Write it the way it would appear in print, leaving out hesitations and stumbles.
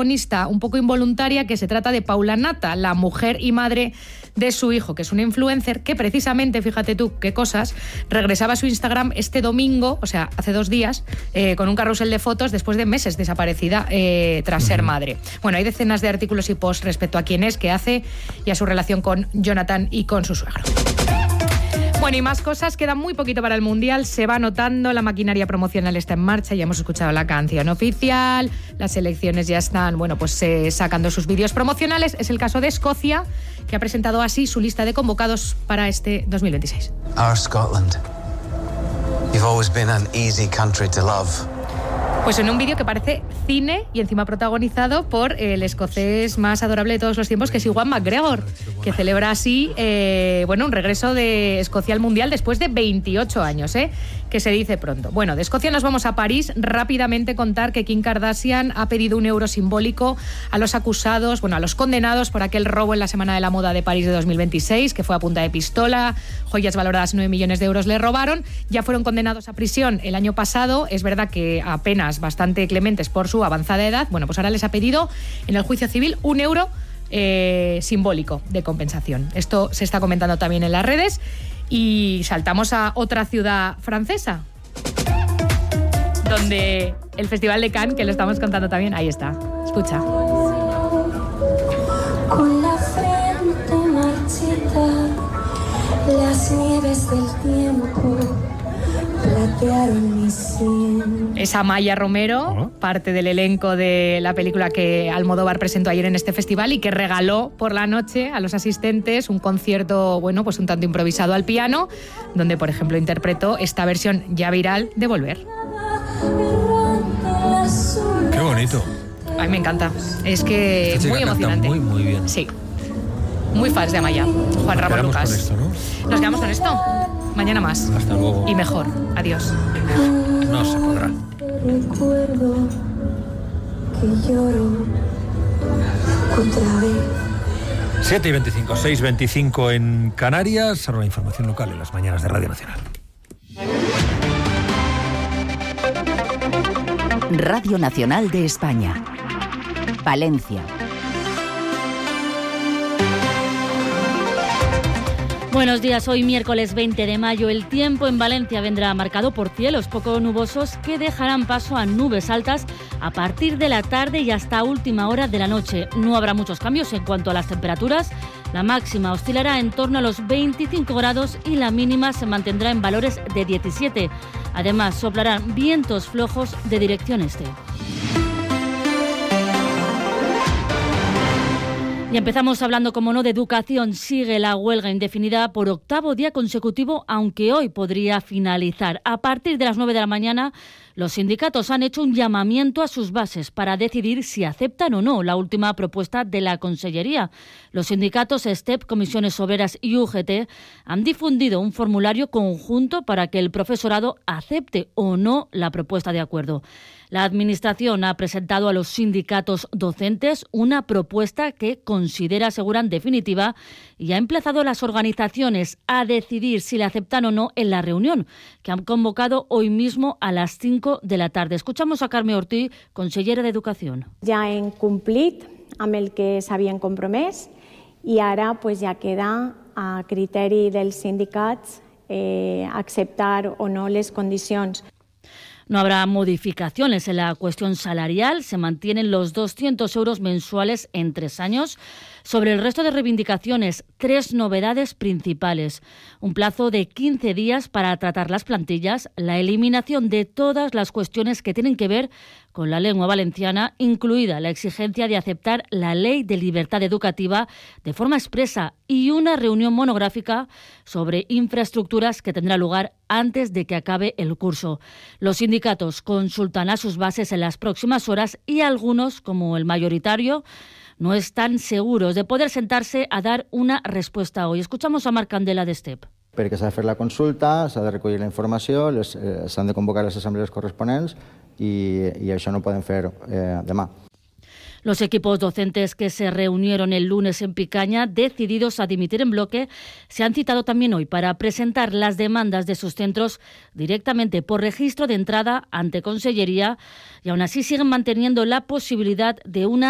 protagonista un poco involuntaria, que se trata de Paula Nata, la mujer y madre de su hijo, que es una influencer que precisamente, fíjate tú qué cosas, regresaba a su Instagram este domingo, o sea, hace 2 días, con un carrusel de fotos después de meses desaparecida tras ser madre. Bueno, hay decenas de artículos y posts respecto a quién es, qué hace y a su relación con Jonathan y con su suegro. Bueno, y más cosas, queda muy poquito para el Mundial, se va notando, la maquinaria promocional está en marcha, ya hemos escuchado la canción oficial, las selecciones ya están, sacando sus vídeos promocionales. Es el caso de Escocia, que ha presentado así su lista de convocados para este 2026. Our Scotland. You've always been an easy country to love. Pues en un vídeo que parece cine y encima protagonizado por el escocés más adorable de todos los tiempos, que es Ewan McGregor, que celebra así un regreso de Escocia al Mundial después de 28 años, que se dice pronto. Bueno, de Escocia nos vamos a París. Rápidamente contar que Kim Kardashian ha pedido un euro simbólico a los acusados, a los condenados por aquel robo en la Semana de la Moda de París de 2026, que fue a punta de pistola, joyas valoradas 9 millones de euros le robaron. Ya fueron condenados a prisión el año pasado. Es verdad que apenas bastante clementes por su avanzada edad. Bueno, pues ahora les ha pedido en el juicio civil un euro simbólico de compensación. Esto se está comentando también en las redes. Y saltamos a otra ciudad francesa, donde el Festival de Cannes, que lo estamos contando también, ahí está. Escucha. Con la frente marchita, las nieves del tiempo platearon mi sien. Es Amaya Romero, parte del elenco de la película que Almodóvar presentó ayer en este festival y que regaló por la noche a los asistentes un concierto, un tanto improvisado al piano, donde, por ejemplo, interpretó esta versión ya viral de Volver. ¡Qué bonito! A mí me encanta. Es que muy emocionante. Muy, muy bien. Sí. Muy fans de Amaya. Juan Ramón Lucas. Nos quedamos con esto, ¿no? Nos quedamos con esto. Mañana más. Hasta luego. Y mejor. Adiós. No se podrá. Recuerdo que lloro otra vez. 7:25, 6:25 en Canarias. Ahora la información local en las mañanas de Radio Nacional. Radio Nacional de España. Valencia. Buenos días, hoy miércoles 20 de mayo. El tiempo en Valencia vendrá marcado por cielos poco nubosos que dejarán paso a nubes altas a partir de la tarde y hasta última hora de la noche. No habrá muchos cambios en cuanto a las temperaturas. La máxima oscilará en torno a los 25 grados y la mínima se mantendrá en valores de 17. Además, soplarán vientos flojos de dirección este. Y empezamos hablando, como no, de educación. Sigue la huelga indefinida por 8º día consecutivo, aunque hoy podría finalizar. A partir de las 9 de la mañana, los sindicatos han hecho un llamamiento a sus bases para decidir si aceptan o no la última propuesta de la Consellería. Los sindicatos STEP, Comisiones Obreras y UGT han difundido un formulario conjunto para que el profesorado acepte o no la propuesta de acuerdo. La Administración ha presentado a los sindicatos docentes una propuesta que considera, aseguran, definitiva y ha emplazado a las organizaciones a decidir si la aceptan o no en la reunión que han convocado hoy mismo a las 5 de la tarde. Escuchamos a Carme Ortiz, consellera de Educación. Ja hem complit amb el que s'havien compromès i ara ja queda a criteri dels sindicats acceptar o no les condicions. No habrá modificaciones en la cuestión salarial, se mantienen los 200 euros mensuales en 3 años. Sobre el resto de reivindicaciones, 3 novedades principales. Un plazo de 15 días para tratar las plantillas, la eliminación de todas las cuestiones que tienen que ver con la lengua valenciana, incluida la exigencia de aceptar la Ley de Libertad Educativa de forma expresa y una reunión monográfica sobre infraestructuras que tendrá lugar antes de que acabe el curso. Los sindicatos consultan a sus bases en las próximas horas y algunos, como el mayoritario, no están seguros de poder sentarse a dar una respuesta hoy. Escuchamos a Marc Candela de STEP. Perquè s'ha de fer la consulta, s'ha de recollir la informació, s'han de convocar les assemblees corresponents i això no ho poden fer demà. Los equipos docentes que se reunieron el lunes en Picaña, decididos a dimitir en bloque, se han citado también hoy para presentar las demandas de sus centros directamente por registro de entrada ante Consellería y aún así siguen manteniendo la posibilidad de una